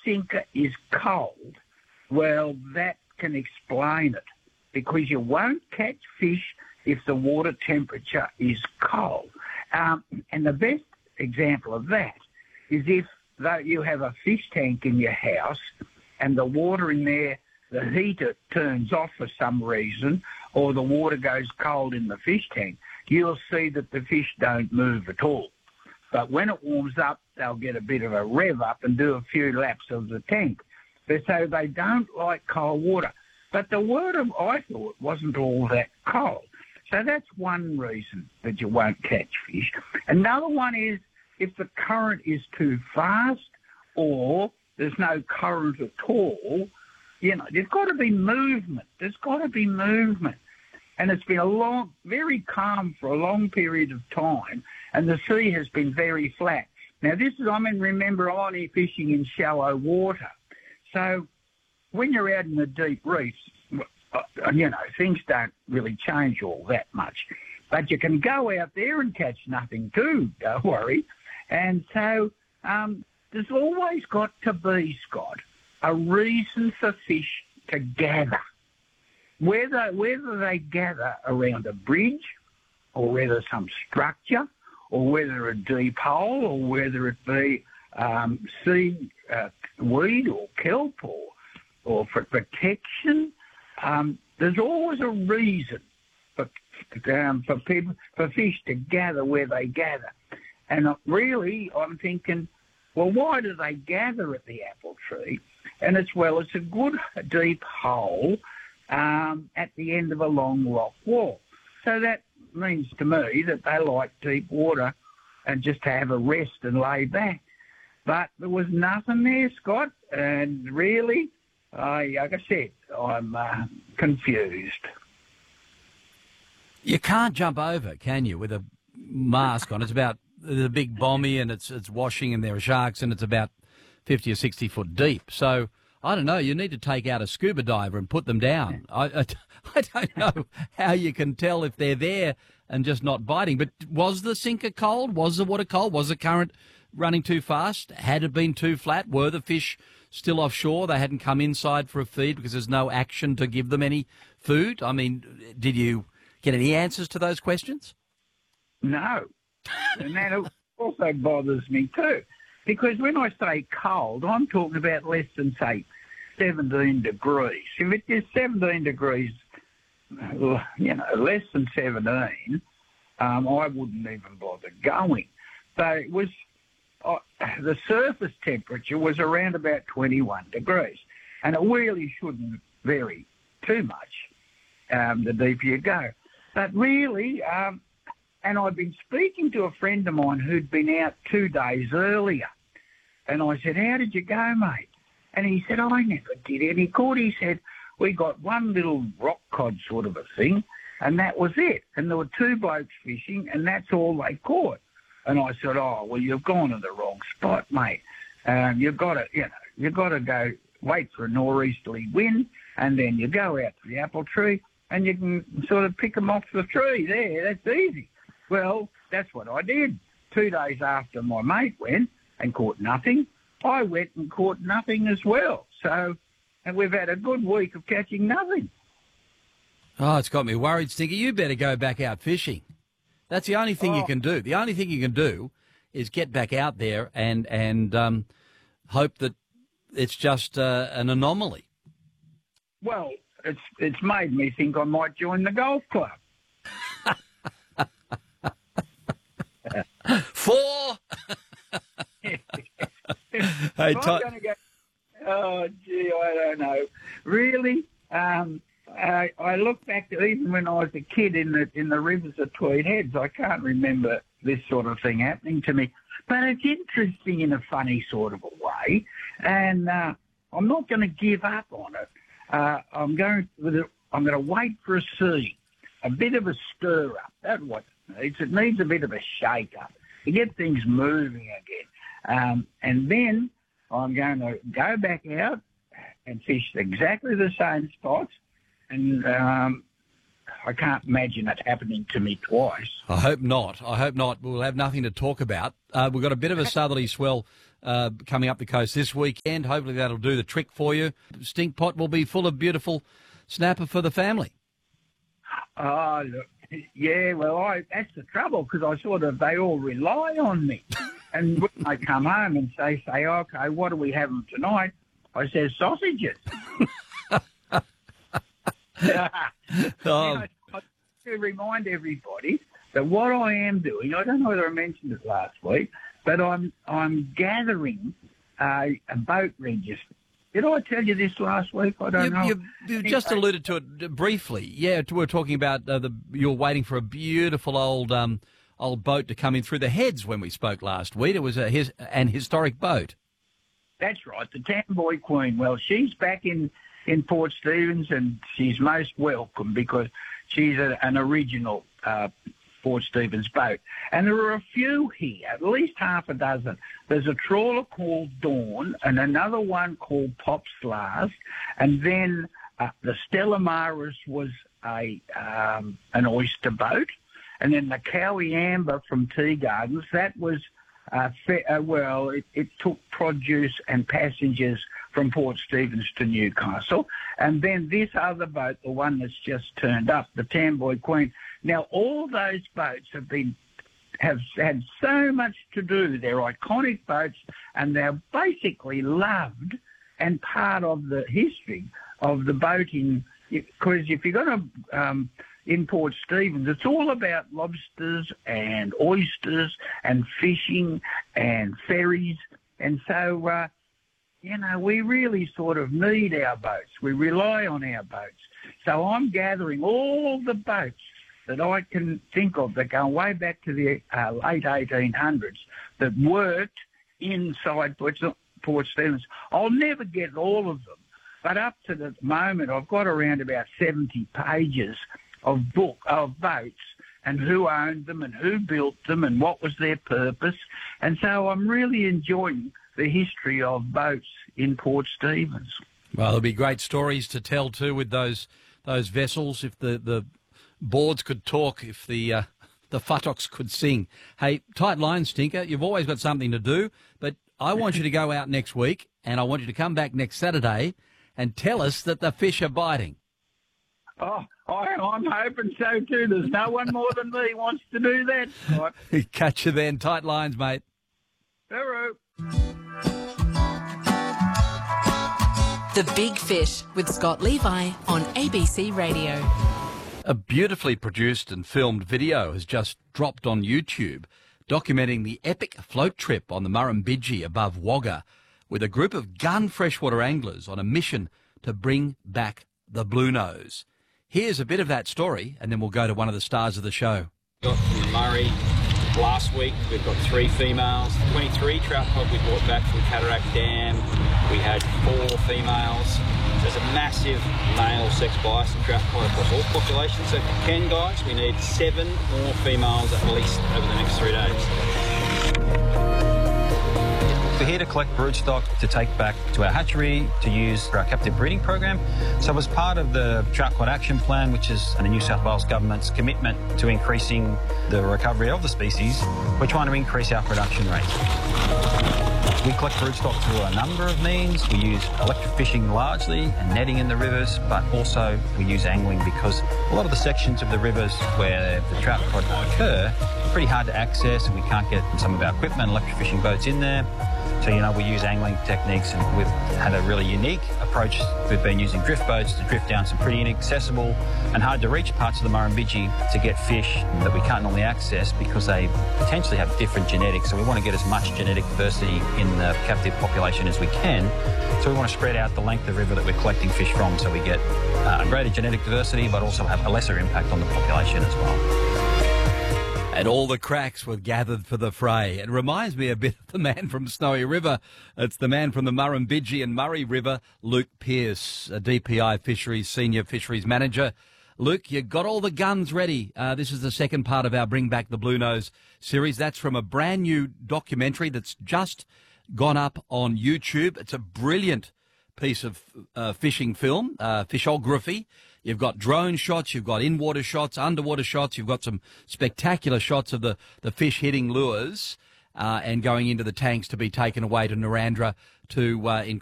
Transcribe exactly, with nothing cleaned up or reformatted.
sinker is cold, well, that can explain it, because you won't catch fish if the water temperature is cold. Um, and the best example of that is if though you have a fish tank in your house and the water in there, the heater turns off for some reason, or the water goes cold in the fish tank, you'll see that the fish don't move at all. But when it warms up, they'll get a bit of a rev up and do a few laps of the tank. So they don't like cold water. But the water, I thought, wasn't all that cold. So that's one reason that you won't catch fish. Another one is if the current is too fast or there's no current at all, you know, there's got to be movement. There's got to be movement. And it's been a long, very calm for a long period of time, and the sea has been very flat. Now, this is, I mean, remember, I'm only fishing in shallow water. So when you're out in the deep reefs, you know, things don't really change all that much. But you can go out there and catch nothing too, don't worry. And so um, there's always got to be, Scott, a reason for fish to gather. Whether, whether they gather around a bridge or whether some structure or whether a deep hole or whether it be um, seed, uh, weed or kelp or, or for protection, um, there's always a reason for, um, for people, for fish to gather where they gather. And really, I'm thinking, well, why do they gather at the apple tree? And it's, well, it's a good deep hole um, at the end of a long rock wall. So that means to me that they like deep water and just to have a rest and lay back. But there was nothing there, Scott, and really, I, like I said, I'm uh, confused. You can't jump over, can you, with a mask on? It's about the big bommy and it's it's washing and there are sharks and it's about fifty or sixty foot deep. So, I don't know, you need to take out a scuba diver and put them down. I, I, I don't know how you can tell if they're there and just not biting. But was the sinker cold? Was the water cold? Was the current running too fast? Had it been too flat? Were the fish still offshore? They hadn't come inside for a feed because there's no action to give them any food? I mean, did you get any answers to those questions? No. And that also bothers me too. Because when I say cold, I'm talking about less than, say, seventeen degrees. If it is seventeen degrees, you know, less than seventeen, um, I wouldn't even bother going. So it was, uh, the surface temperature was around about twenty-one degrees. And it really shouldn't vary too much um, the deeper you go. But really, um, and I'd been speaking to a friend of mine who'd been out two days earlier. And I said, how did you go, mate? And he said, I never did any caught. He said, we got one little rock cod sort of a thing, and that was it. And there were two blokes fishing, and that's all they caught. And I said, oh, well, you've gone to the wrong spot, mate. Um, you've got to, you know, you've got to go wait for a nor'easterly wind, and then you go out to the apple tree, and you can sort of pick them off the tree there. That's easy. Well, that's what I did. Two days after my mate went and caught nothing, I went and caught nothing as well. So, and we've had a good week of catching nothing. Oh, it's got me worried, Stinky. You better go back out fishing. That's the only thing oh. you can do. The only thing you can do is get back out there and, and um, hope that it's just uh, an anomaly. Well, it's it's made me think I might join the golf club. Four. Hey, Todd. Go, oh, gee, I don't know. Really, um, I, I look back to even when I was a kid in the in the rivers of Tweed Heads. I can't remember this sort of thing happening to me, but it's interesting in a funny sort of a way. And uh, I'm not going to give up on it. Uh, I'm going. To, I'm going to wait for a sea, a bit of a stir up. That's what it needs. It needs a bit of a shake up to get things moving again. Um, and then I'm going to go back out and fish exactly the same spots, and um, I can't imagine it happening to me twice. I hope not. I hope not. We'll have nothing to talk about. Uh, we've got a bit of a southerly swell uh, coming up the coast this weekend. Hopefully that'll do the trick for you. Stink Pot will be full of beautiful snapper for the family. Oh, look, yeah, well, I, that's the trouble, because I sort of, they all rely on me. And when I come home and say, say, okay, what are we having tonight? I say sausages. Oh. You know, I to remind everybody that what I am doing, I don't know whether I mentioned it last week, but I'm I'm gathering uh, a boat register. Did I tell you this last week? I don't you, know. You, you just alluded to it briefly. Yeah, we were talking about uh, the you're waiting for a beautiful old um, old boat to come in through the heads when we spoke last week. It was a his, an historic boat. That's right, the Tamboy Queen. Well, she's back in, in Port Stephens, and she's most welcome because she's a, an original uh, Port Stephens boat. And there are a few here, at least half a dozen. There's a trawler called Dawn and another one called Pop's Last. And then uh, the Stella Maris was a um, an oyster boat. And then the Cowie Amber from Tea Gardens, that was, uh, fe- uh, well, it, it took produce and passengers from Port Stephens to Newcastle. And then this other boat, the one that's just turned up, the Tamboy Queen. Now, all those boats have been have had so much to do. They're iconic boats, and they're basically loved and part of the history of the boating. Because if you're going to um, in Port Stephens, it's all about lobsters and oysters and fishing and ferries. And so, uh, you know, we really sort of need our boats. We rely on our boats. So I'm gathering all the boats that I can think of that go way back to the uh, late eighteen hundreds that worked inside Port, Port Stephens. I'll never get all of them, but up to the moment I've got around about seventy pages of book of boats and who owned them and who built them and what was their purpose. And so I'm really enjoying the history of boats in Port Stephens. Well, there'll be great stories to tell too with those those vessels. If the, the boards could talk, if the uh, the futtocks could sing. Hey, tight line, Stinker. You've always got something to do, but I want you to go out next week, and I want you to come back next Saturday and tell us that the fish are biting. Oh, I, I'm hoping so too. There's no one more than me wants to do that. Right. Catch you then. Tight lines, mate. Hello. The Big Fish with Scott Levi on A B C Radio. A beautifully produced and filmed video has just dropped on YouTube documenting the epic float trip on the Murrumbidgee above Wagga with a group of gun freshwater anglers on a mission to bring back the blue nose. Here's a bit of that story, and then we'll go to one of the stars of the show. Got from the Murray last week. We've got three females, twenty-three trout cod we brought back from Cataract Dam. We had four females. There's a massive male sex bias in trout cod across all populations. So if you can, guys, we need seven more females at least over the next three days. We're here to collect broodstock to take back to our hatchery to use for our captive breeding program. So as part of the Trout Cod Action Plan, which is the New South Wales Government's commitment to increasing the recovery of the species, we're trying to increase our production rate. We collect broodstock through a number of means. We use electrofishing largely and netting in the rivers, but also we use angling because a lot of the sections of the rivers where the trout cod occur are pretty hard to access, and we can't get some of our equipment, electrofishing boats in there. So, you know, we use angling techniques, and we've had a really unique approach. We've been using drift boats to drift down some pretty inaccessible and hard to reach parts of the Murrumbidgee to get fish that we can't normally access because they potentially have different genetics. So we want to get as much genetic diversity in the captive population as we can. So we want to spread out the length of the river that we're collecting fish from so we get uh, greater genetic diversity but also have a lesser impact on the population as well. And all the cracks were gathered for the fray. It reminds me a bit of the man from Snowy River. It's the man from the Murrumbidgee and Murray River, Luke Pearce, a D P I Fisheries Senior Fisheries Manager. Luke, you got all the guns ready. Uh, this is the second part of our Bring Back the Blue Nose series. That's from a brand new documentary that's just gone up on YouTube. It's a brilliant piece of uh, fishing film, uh, fishography. You've got drone shots, you've got in-water shots, underwater shots, you've got some spectacular shots of the, the fish hitting lures. uh, and going into the tanks to be taken away to Narrandera to uh, increase